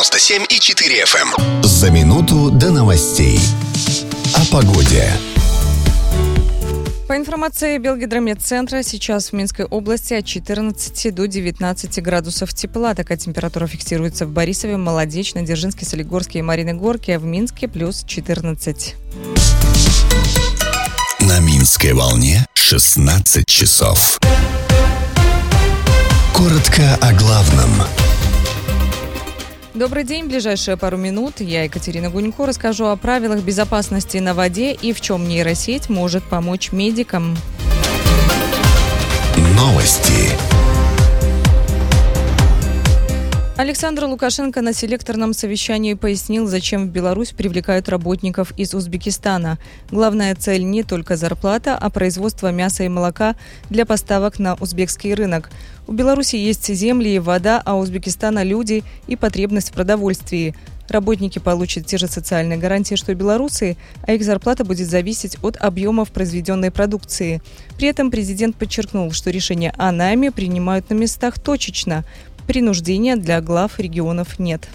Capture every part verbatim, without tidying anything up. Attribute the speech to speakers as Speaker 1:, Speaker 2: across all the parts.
Speaker 1: девяносто семь и четыре эф эм.
Speaker 2: За минуту до новостей. О погоде.
Speaker 3: По информации Белгидромедцентра, сейчас в Минской области от четырнадцати до девятнадцати градусов тепла. Такая температура фиксируется в Борисове, Молодечной, Дзержинске, Солигорске и Мариной Горке, а в Минске плюс четырнадцать.
Speaker 2: На Минской волне шестнадцать часов. Коротко о главном.
Speaker 3: Добрый день. В ближайшие пару минут я, Екатерина Гунько, расскажу о правилах безопасности на воде и в чем нейросеть может помочь медикам.
Speaker 2: Новости.
Speaker 3: Александр Лукашенко на селекторном совещании пояснил, зачем в Беларусь привлекают работников из Узбекистана. Главная цель не только зарплата, а производство мяса и молока для поставок на узбекский рынок. У Беларуси есть земли и вода, а у Узбекистана люди и потребность в продовольствии. Работники получат те же социальные гарантии, что и белорусы, а их зарплата будет зависеть от объемов произведенной продукции. При этом президент подчеркнул, что решения о найме принимают на местах точечно. Принуждения для глав регионов нет.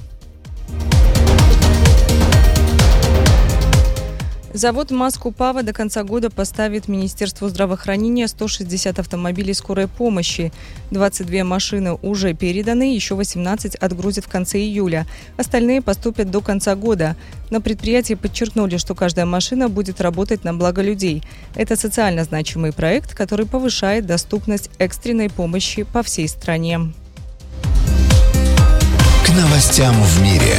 Speaker 3: Завод Маскупава до конца года поставит Министерству здравоохранения сто шестьдесят автомобилей скорой помощи. двадцать две машины уже переданы, еще восемнадцать отгрузят в конце июля. Остальные поступят до конца года. На предприятии подчеркнули, что каждая машина будет работать на благо людей. Это социально значимый проект, который повышает доступность экстренной помощи по всей стране.
Speaker 2: К новостям в мире.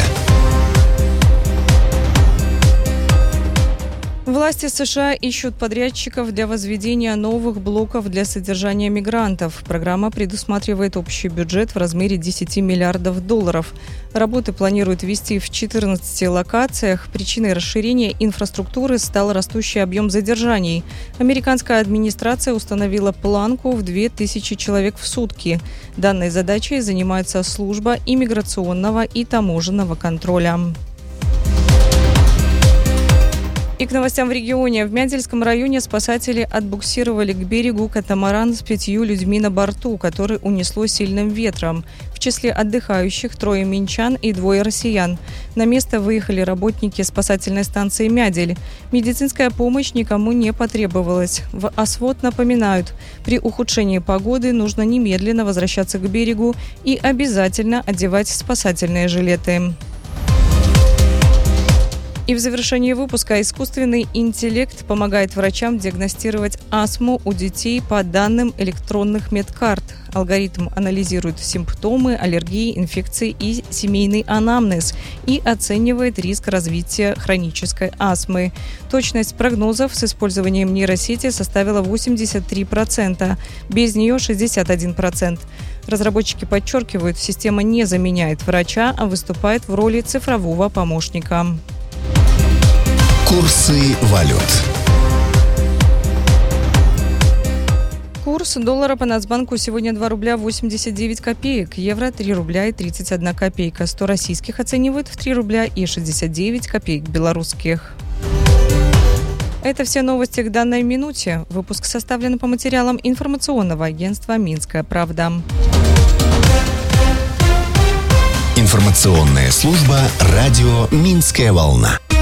Speaker 3: Власти США ищут подрядчиков для возведения новых блоков для содержания мигрантов. Программа предусматривает общий бюджет в размере десять миллиардов долларов. Работы планируют вести в четырнадцати локациях. Причиной расширения инфраструктуры стал растущий объем задержаний. Американская администрация установила планку в две тысячи человек в сутки. Данной задачей занимается служба иммиграционного и таможенного контроля. И к новостям в регионе. В Мядельском районе спасатели отбуксировали к берегу катамаран с пятью людьми на борту, который унесло сильным ветром. В числе отдыхающих трое минчан и двое россиян. На место выехали работники спасательной станции «Мядель». Медицинская помощь никому не потребовалась. В ОСВОД напоминают, при ухудшении погоды нужно немедленно возвращаться к берегу и обязательно одевать спасательные жилеты. И в завершении выпуска искусственный интеллект помогает врачам диагностировать астму у детей по данным электронных медкарт. Алгоритм анализирует симптомы, аллергии, инфекции и семейный анамнез и оценивает риск развития хронической астмы. Точность прогнозов с использованием нейросети составила восемьдесят три процента, без нее шестьдесят один процент. Разработчики подчеркивают, система не заменяет врача, а выступает в роли цифрового помощника.
Speaker 2: Курсы валют.
Speaker 3: Курс доллара по Нацбанку сегодня два рубля восемьдесят девять копеек, евро три рубля и тридцать одна копейка, сто российских оценивают в три рубля и шестьдесят девять копеек белорусских. Это все новости к данной минуте. Выпуск составлен по материалам информационного агентства «Минская правда».
Speaker 2: Информационная служба радио «Минская волна».